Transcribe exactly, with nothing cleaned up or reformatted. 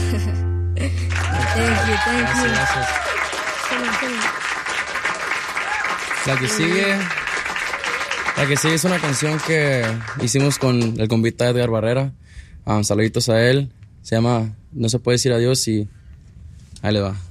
Thank you, thank Gracias, you. gracias. Come on, come on. La que sigue, la que sigue es una canción que hicimos con el convita Edgar Barrera. Um, saluditos a él. Se llama No se puede decir adiós y ahí le va.